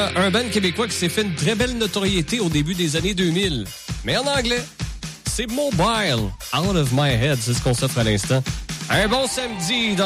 un band québécois qui s'est fait une très belle notoriété au début des années 2000. Mais en anglais, c'est Mobile. Out of My Head, c'est ce qu'on s'offre à l'instant. Un bon samedi dans